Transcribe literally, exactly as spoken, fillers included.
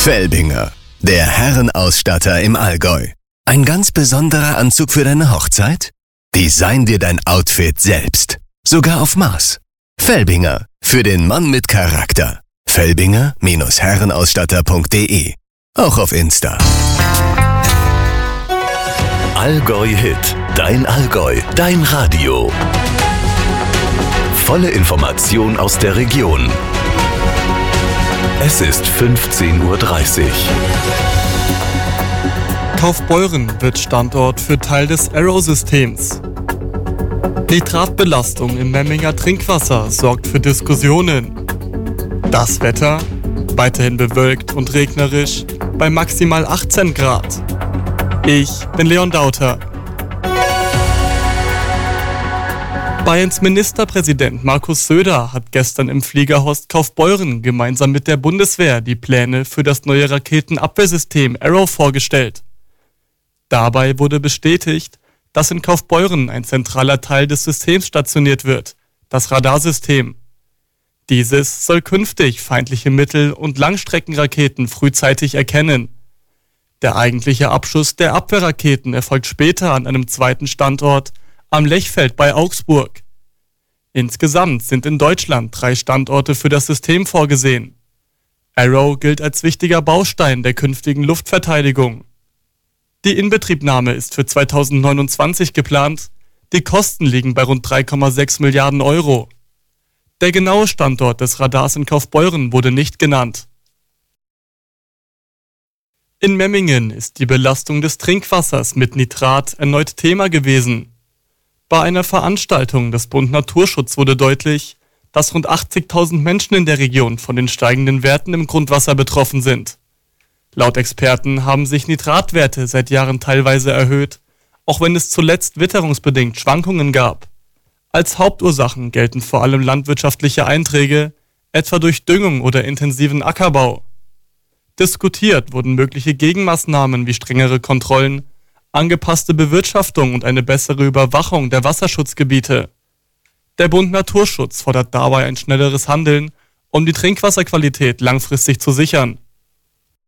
Felbinger, der Herrenausstatter im Allgäu. Ein ganz besonderer Anzug für deine Hochzeit? Design dir dein Outfit selbst. Sogar auf Maß. Felbinger, für den Mann mit Charakter. Felbinger Herrenausstatter punkt de. Auch auf Insta. Allgäu Hit. Dein Allgäu. Dein Radio. Volle Information aus der Region. Es ist fünfzehn Uhr dreißig. Kaufbeuren wird Standort für Teil des Arrow-Systems. Nitratbelastung im Memminger Trinkwasser sorgt für Diskussionen. Das Wetter? Weiterhin bewölkt und regnerisch bei maximal achtzehn Grad. Ich bin Leon Dauter. Bayerns Ministerpräsident Markus Söder hat gestern im Fliegerhorst Kaufbeuren gemeinsam mit der Bundeswehr die Pläne für das neue Raketenabwehrsystem Arrow vorgestellt. Dabei wurde bestätigt, dass in Kaufbeuren ein zentraler Teil des Systems stationiert wird, das Radarsystem. Dieses soll künftig feindliche Mittel- und Langstreckenraketen frühzeitig erkennen. Der eigentliche Abschuss der Abwehrraketen erfolgt später an einem zweiten Standort am Lechfeld bei Augsburg. Insgesamt sind in Deutschland drei Standorte für das System vorgesehen. Arrow gilt als wichtiger Baustein der künftigen Luftverteidigung. Die Inbetriebnahme ist für zweitausendneunundzwanzig geplant. Die Kosten liegen bei rund drei Komma sechs Milliarden Euro. Der genaue Standort des Radars in Kaufbeuren wurde nicht genannt. In Memmingen ist die Belastung des Trinkwassers mit Nitrat erneut Thema gewesen. Bei einer Veranstaltung des Bund Naturschutz wurde deutlich, dass rund achtzigtausend Menschen in der Region von den steigenden Werten im Grundwasser betroffen sind. Laut Experten haben sich Nitratwerte seit Jahren teilweise erhöht, auch wenn es zuletzt witterungsbedingt Schwankungen gab. Als Hauptursachen gelten vor allem landwirtschaftliche Einträge, etwa durch Düngung oder intensiven Ackerbau. Diskutiert wurden mögliche Gegenmaßnahmen wie strengere Kontrollen, angepasste Bewirtschaftung und eine bessere Überwachung der Wasserschutzgebiete. Der Bund Naturschutz fordert dabei ein schnelleres Handeln, um die Trinkwasserqualität langfristig zu sichern.